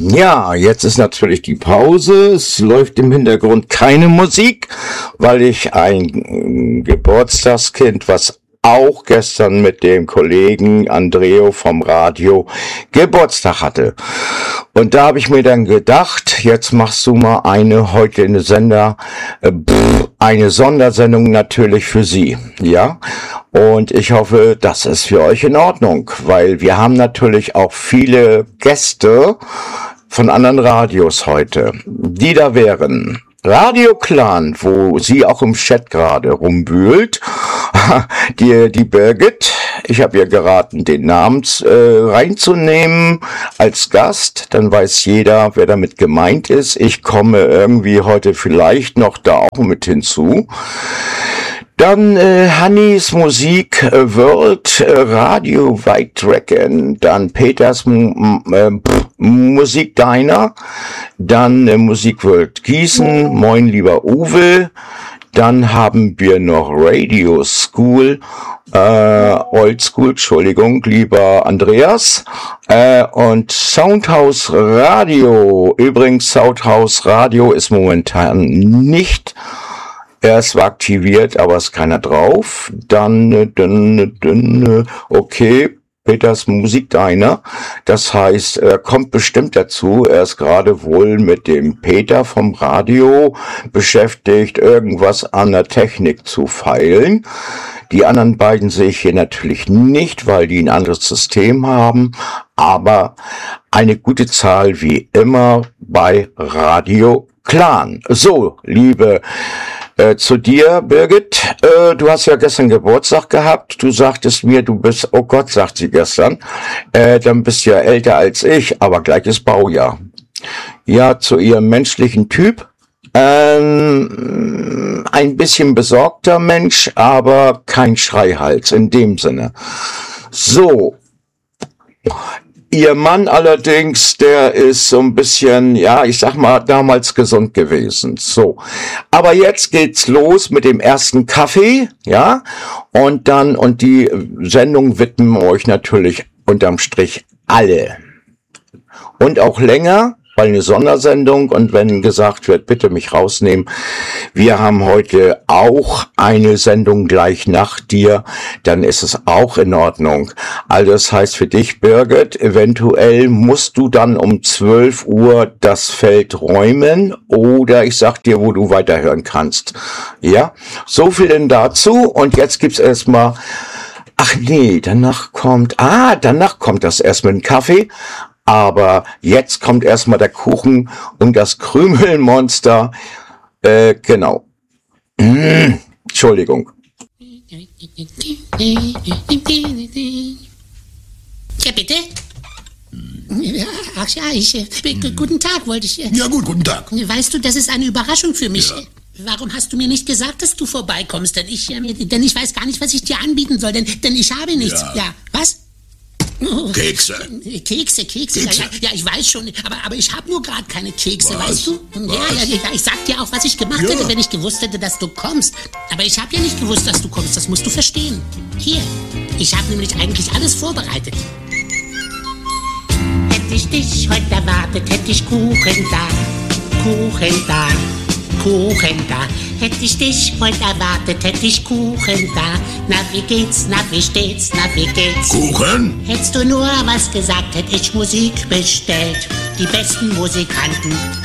Ja, jetzt ist natürlich die Pause. Es läuft im Hintergrund keine Musik, weil ich ein Geburtstagskind, was auch gestern mit dem Kollegen Andreo vom Radio Geburtstag hatte. Und da habe ich mir dann gedacht, jetzt machst du mal heute eine eine Sondersendung natürlich für Sie, ja. Und ich hoffe, das ist für euch in Ordnung, weil wir haben natürlich auch viele Gäste von anderen Radios heute, die da wären. Radio Clan, wo sie auch im Chat gerade rumwühlt, die Birgit, ich habe ihr geraten, den Namen reinzunehmen als Gast, dann weiß jeder, wer damit gemeint ist. Ich komme irgendwie heute vielleicht noch da auch mit hinzu. Dann Hannis Musik World Radio White Dragon, dann Peters Musik Diner, dann Musik World Gießen, moin lieber Uwe, dann haben wir noch Radio School, Old School, Entschuldigung, lieber Andreas, und Soundhouse Radio. Übrigens, Soundhouse Radio ist momentan nicht. Er ist zwar aktiviert, aber ist keiner drauf. Dann, okay, Peters Musik Diner. Das heißt, er kommt bestimmt dazu. Er ist gerade wohl mit dem Peter vom Radio beschäftigt, irgendwas an der Technik zu feilen. Die anderen beiden sehe ich hier natürlich nicht, weil die ein anderes System haben. Aber eine gute Zahl wie immer bei Radio Clan. So, liebe zu dir, Birgit, du hast ja gestern Geburtstag gehabt, du sagtest mir, du bist, oh Gott, sagt sie gestern, dann bist du ja älter als ich, aber gleiches Baujahr. Ja, zu ihrem menschlichen Typ, ein bisschen besorgter Mensch, aber kein Schreihals in dem Sinne. So. Ihr Mann allerdings, der ist so ein bisschen, ja, ich sag mal, damals gesund gewesen. So. Aber jetzt geht's los mit dem ersten Kaffee, ja. Und die Sendung widmen euch natürlich unterm Strich alle. Und auch länger, weil eine Sondersendung, und wenn gesagt wird, bitte mich rausnehmen, wir haben heute auch eine Sendung gleich nach dir, dann ist es auch in Ordnung. Also das heißt für dich, Birgit, eventuell musst du dann um 12 Uhr das Feld räumen oder ich sag dir, wo du weiterhören kannst. Ja, so viel denn dazu und jetzt gibt's erstmal, ach nee, danach kommt das erst mit dem Kaffee. Aber jetzt kommt erstmal der Kuchen und das Krümelmonster. Genau. Entschuldigung. Ja, bitte? Ja, ach ja, guten Tag, wollte ich... Ja gut, guten Tag. Weißt du, das ist eine Überraschung für mich. Ja. Warum hast du mir nicht gesagt, dass du vorbeikommst? Denn ich weiß gar nicht, was ich dir anbieten soll, denn ich habe nichts. Ja, was? Kekse. Kekse. Ja, ich weiß schon, aber ich habe nur gerade keine Kekse, Was? weißt du? Ja, ich sag dir auch, was ich gemacht hätte, wenn ich gewusst hätte, dass du kommst. Aber ich habe ja nicht gewusst, dass du kommst, das musst du verstehen. Hier, ich habe nämlich eigentlich alles vorbereitet. Hätte ich dich heute erwartet, hätte ich Kuchen da. Hätte ich dich heute erwartet, hätte ich Kuchen da. Na, wie geht's, na, wie steht's, na, wie geht's? Kuchen? Hättest du nur was gesagt, hätte ich Musik bestellt. Die besten Musikanten